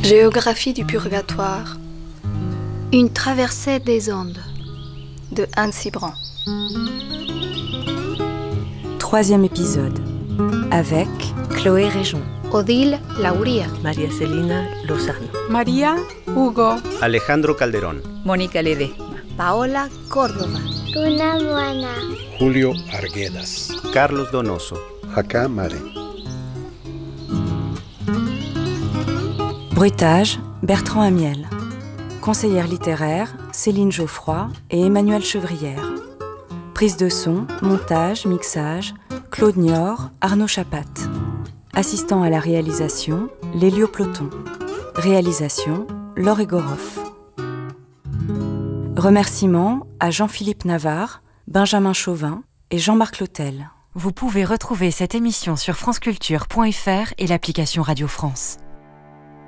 Géographie du purgatoire. Une traversée des ondes. De Anne Cibran. 3e épisode. Avec Chloé Réjon, Odile Lauría, María Celina Lozano, María Hugo, Alejandro Calderón, Mónica Ledesma, Paola Córdoba, Luna Moana, Julio Arguedas, Carlos Donoso, Jacá Mare. Bruitage, Bertrand Amiel. Conseillère littéraire, Céline Geoffroy et Emmanuelle Chevrière. Prise de son, montage, mixage, Claude Niort, Arnaud Chapat. Assistant à la réalisation, Lélio Ploton. Réalisation, Laure Egoroff. Remerciements à Jean-Philippe Navarre, Benjamin Chauvin et Jean-Marc Lotel. Vous pouvez retrouver cette émission sur franceculture.fr et l'application Radio France.